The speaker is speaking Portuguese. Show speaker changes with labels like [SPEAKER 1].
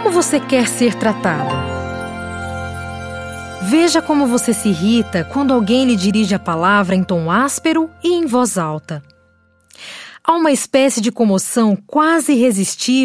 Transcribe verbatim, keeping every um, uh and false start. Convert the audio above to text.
[SPEAKER 1] Como você quer ser tratado? Veja como você se irrita quando alguém lhe dirige a palavra em tom áspero e em voz alta. Há uma espécie de comoção quase irresistível